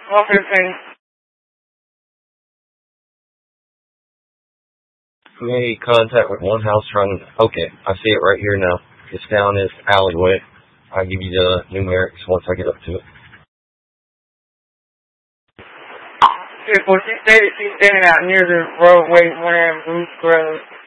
Walker thing. Made contact with one house trying. Okay, I see it right here now. It's down this alleyway. I'll give you the numerics once I get up to it. Well, she stated she's standing out near the roadway, whenever Bruce Grove.